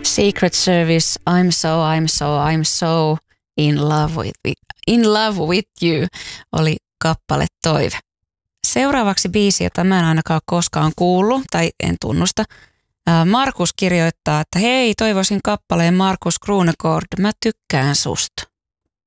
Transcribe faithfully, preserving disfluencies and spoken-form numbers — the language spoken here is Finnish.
Secret Service, I'm so, I'm so, I'm so in love with, in love with you oli kappale Toive. Seuraavaksi biisi, jota mä en ainakaan koskaan kuullut tai en tunnusta. Markus kirjoittaa, että hei, toivoisin kappaleen Markus Krunegård, mä tykkään susta.